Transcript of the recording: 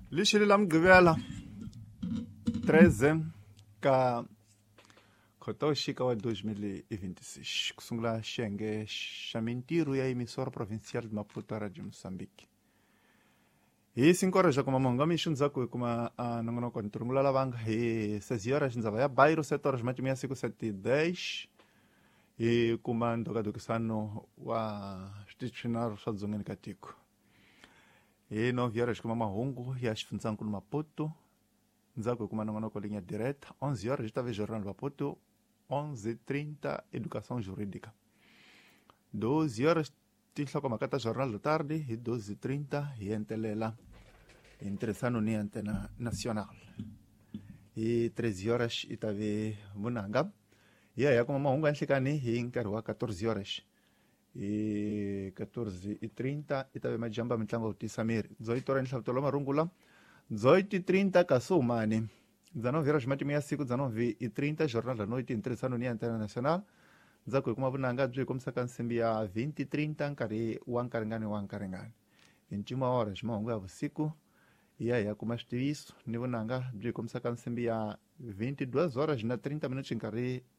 Lixi la mgqivela 13 ka Khotavuxika wa 2026 ku sungula xiyenge xa mintirho ya emissora provincial de Maputo a Radio Moçambique. Hi 5 horas já kuma mahungu mixo ndzhaku hi kuma nongonoko ni turungula lavanga hi 6 horas ndzava ya bairo 7 horas matimia siku 7:10 hi kuma ndokadokisano wa switicinaro swa dzongeni ka tiko. Hi 9 horas kuma mahungu ya xifundzankulu Maputo ndzhaku hi kuma nongonoko linha direta 11 horas estava jornal Maputo 11:30 educação jurídica 12 horas tinhlokomhaka ta jornal da tarde hi 12:30 hi entelela hi ntirhisano ni antena nacional hi 13 horas itave vunanga ya kuma mahungu ya nhlikani hi nkarhi wa 14 horas hi 14:30 itave majamba mitlangu utisa miri 18 horas nhlavuto marungula 18:30 kasumani 19 horas matimia ya siku 19:30 jornal da noite ntirhisano ni antena nacional ndzhaku hi kuma vunanga byi kombisaka nsimbi ya 20:30 nkarhi wa nkaringani 21 horas mahungu ya vusiku ya kuma switiviso ni vunanga byi kombisaka nsimbi ya 22 horas na 30 minutos nkarhi